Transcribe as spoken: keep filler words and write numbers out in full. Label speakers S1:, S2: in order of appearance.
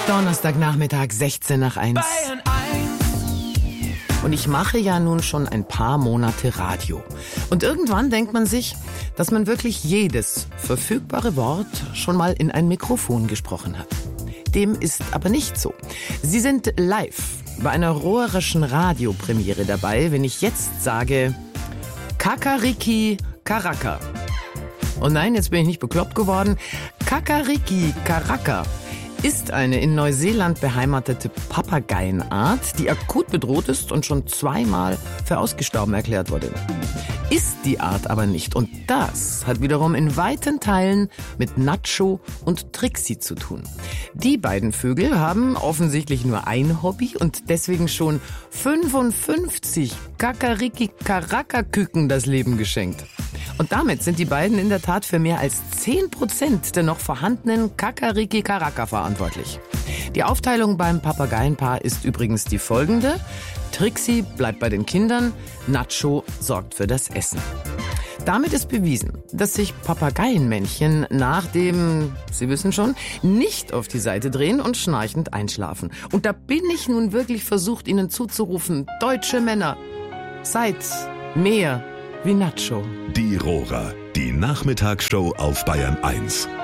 S1: Donnerstagnachmittag, sechzehn nach eins.
S2: Bayern eins.
S1: Und ich mache ja nun schon ein paar Monate Radio. Und irgendwann denkt man sich, dass man wirklich jedes verfügbare Wort schon mal in ein Mikrofon gesprochen hat. Dem ist aber nicht so. Sie sind live bei einer rohrischen Radiopremiere dabei, wenn ich jetzt sage Kakariki Karaka. Und nein, jetzt bin ich nicht bekloppt geworden. Kakariki Karaka ist eine in Neuseeland beheimatete Papageienart, die akut bedroht ist und schon zweimal für ausgestorben erklärt wurde. Ist die Art aber nicht. Und das hat wiederum in weiten Teilen mit Nacho und Trixie zu tun. Die beiden Vögel haben offensichtlich nur ein Hobby und deswegen schon fünfundfünfzig Kakariki-Karaka-Küken das Leben geschenkt. Und damit sind die beiden in der Tat für mehr als zehn Prozent der noch vorhandenen Kakariki-Karaka verantwortlich. Die Aufteilung beim Papageienpaar ist übrigens die folgende. Trixie bleibt bei den Kindern, Nacho sorgt für das Essen. Damit ist bewiesen, dass sich Papageienmännchen nach dem, Sie wissen schon, nicht auf die Seite drehen und schnarchend einschlafen. Und da bin ich nun wirklich versucht, Ihnen zuzurufen, deutsche Männer, seid mehr wie Nacho.
S3: Die Rohrer, die Nachmittagsshow auf Bayern eins.